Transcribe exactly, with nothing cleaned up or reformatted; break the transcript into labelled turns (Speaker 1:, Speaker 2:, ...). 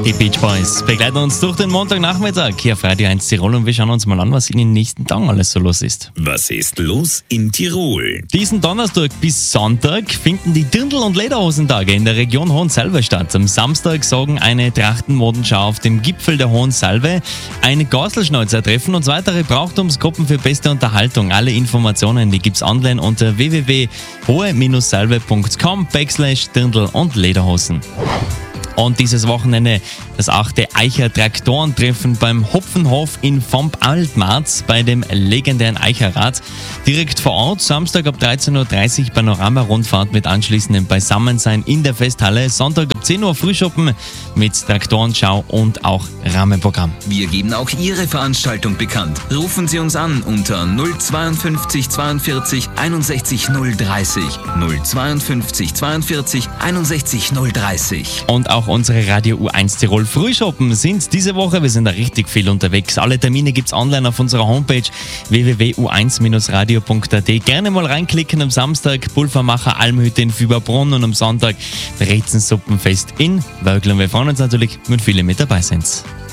Speaker 1: Die Beach Boys begleiten uns durch den Montagnachmittag hier auf Radio eins Tirol und wir schauen uns mal an, was in den nächsten Tagen alles so los ist.
Speaker 2: Was ist los in Tirol?
Speaker 1: Diesen Donnerstag bis Sonntag finden die Dirndl- und Lederhosentage in der Region Hohensalve statt. Am Samstag sorgen eine Trachtenmodenschau auf dem Gipfel der Hohensalve, ein Gorselschnäuzer-Treffen und weitere Brauchtumsgruppen für beste Unterhaltung. Alle Informationen, die gibt's online unter w w w punkt hohe salve punkt com backslash Dirndl und Lederhosen. Und dieses Wochenende das achte Eicher Traktorentreffen beim Hopfenhof in Vomp-Altmarz bei dem legendären Eicherrad. Direkt vor Ort, Samstag ab dreizehn Uhr dreißig Panorama-Rundfahrt mit anschließendem Beisammensein in der Festhalle. Sonntag ab zehn Uhr Frühschoppen mit Traktorenschau und auch Rahmenprogramm.
Speaker 3: Wir geben auch Ihre Veranstaltung bekannt. Rufen Sie uns an unter null zweiundfünfzig zweiundvierzig einundsechzig null dreißig. null zweiundfünfzig zweiundvierzig einundsechzig null dreißig.
Speaker 1: Und auch unsere Radio U eins Tirol Frühschoppen sind diese Woche. Wir sind da richtig viel unterwegs. Alle Termine gibt's online auf unserer Homepage w w w punkt u eins radio punkt a t. Gerne mal reinklicken am Samstag. Pulvermacher Almhütte in Fieberbrunn und am Sonntag Brezensuppenfest in Wölgl. Wir freuen uns natürlich, wenn viele mit dabei sind.